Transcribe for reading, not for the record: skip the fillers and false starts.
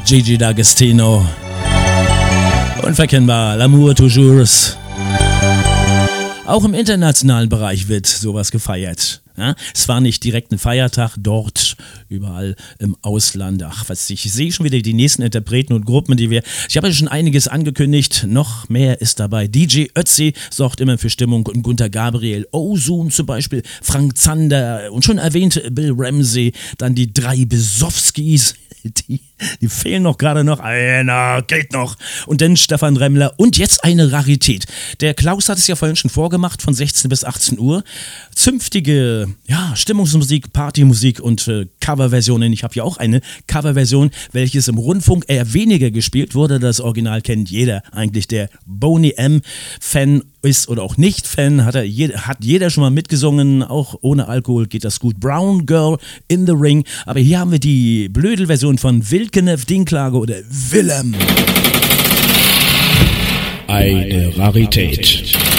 Gigi D'Agostino. Unverkennbar, L'amour toujours. Auch im internationalen Bereich wird sowas gefeiert. Ja, es war nicht direkt ein Feiertag dort, überall im Ausland. Ach, was, ich sehe schon wieder die nächsten Interpreten und Gruppen, ich habe ja schon einiges angekündigt, noch mehr ist dabei. DJ Ötzi sorgt immer für Stimmung und Gunter Gabriel, Ozun zum Beispiel, Frank Zander und schon erwähnt Bill Ramsey, dann die drei Besowskis, die fehlen noch gerade noch, geht noch. Und dann Stefan Remmler und jetzt eine Rarität. Der Klaus hat es ja vorhin schon vorgemacht, von 16 bis 18 Uhr. Zünftige, Stimmungsmusik, Partymusik und Coverversionen. Ich habe ja auch eine Coverversion, welches im Rundfunk eher weniger gespielt wurde. Das Original kennt jeder eigentlich, der Boney M. Fan ist oder auch nicht Fan, hat jeder schon mal mitgesungen, auch ohne Alkohol geht das gut. Brown Girl in the Ring, aber hier haben wir die Blödel-Version von Wilkenef Dinklage oder Willem. Eine Rarität.